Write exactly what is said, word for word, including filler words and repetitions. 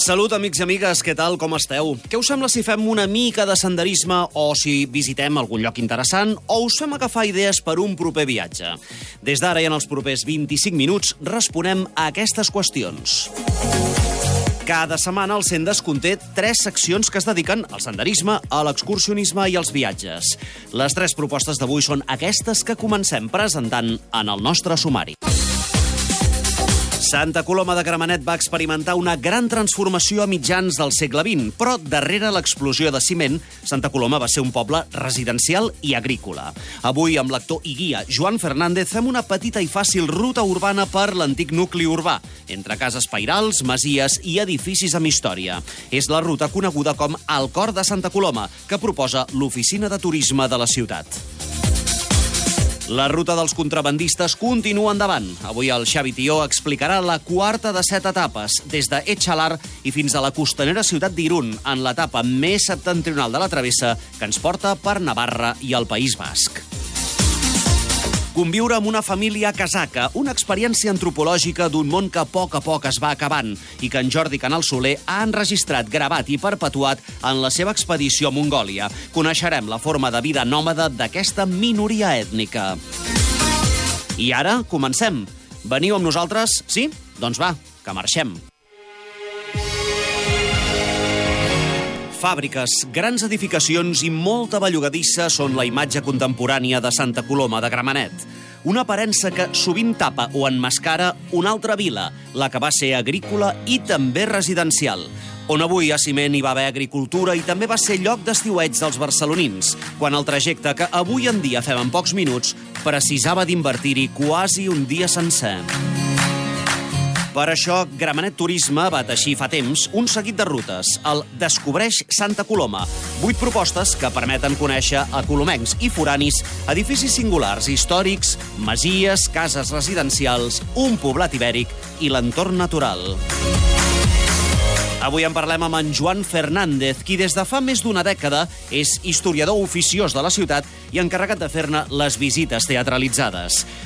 Salut, amics i amigues, què tal, com esteu? Què us sembla si fem una mica de senderisme o si visitem algun lloc interessant o us fem agafar idees per un proper viatge? Des d'ara i en els propers vint-i-cinc minuts responem a aquestes qüestions. Cada setmana el Sendes conté tres seccions que es dediquen al senderisme, a l'excursionisme i als viatges. Les tres propostes d'avui són aquestes que comencem presentant en el nostre sumari. Santa Coloma de Gramenet va experimentar una gran transformació a mitjans del segle vint, però darrere l'explosió de ciment, Santa Coloma va ser un poble residencial i agrícola. Avui, amb l'actor i guia Joan Fernández, fem una petita i fàcil ruta urbana per l'antic nucli urbà, entre cases pairals, masies i edificis amb història. És la ruta coneguda com el Cor de Santa Coloma, que proposa l'Oficina de Turisme de la ciutat. La ruta dels contrabandistes continua endavant. Avui el Xavi Tió explicarà la quarta de set etapes, des de Etxalar i fins a la costanera ciutat d'Irún, en l'etapa més septentrional de la travessa que ens porta per Navarra i el País Basc. Conviure amb una família casaca, una experiència antropològica d'un món que a poc a poc es va acabant i que en Jordi Canal Soler ha enregistrat, gravat i perpetuat en la seva expedició a Mongòlia. Coneixerem la forma de vida nòmada d'aquesta minoria ètnica. I ara comencem. Veniu amb nosaltres? Sí? Doncs va, que marxem. Fàbriques, grans edificacions i molta bellugadissa són la imatge contemporània de Santa Coloma de Gramenet. Una aparença que sovint tapa o emmascara una altra vila, la que va ser agrícola i també residencial, on avui a ciment hi va haver agricultura i també va ser lloc d'estiueig dels barcelonins, quan el trajecte que avui en dia fem en pocs minuts precisava d'invertir-hi quasi un dia sencer. Per això, Gramenet Turisme va teixir fa temps un seguit de rutes, el Descobreix Santa Coloma. Vuit propostes que permeten conèixer a colomencs i foranis edificis singulars, històrics, masies, cases residencials, un poblat ibèric i l'entorn natural. Avui en parlem amb en Joan Fernández, qui des de fa més d'una dècada és historiador oficiós de la ciutat i encarregat de fer-ne les visites teatralitzades.